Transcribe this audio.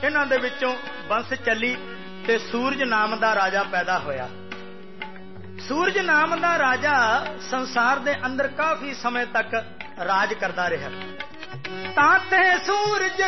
इन्हां दे विचों बंस चली ते सूरज नाम दा राजा पैदा होया। सूरज नाम दा राजा संसार दे अंदर काफी समय तक राज करदा रहा। तां ते सूरज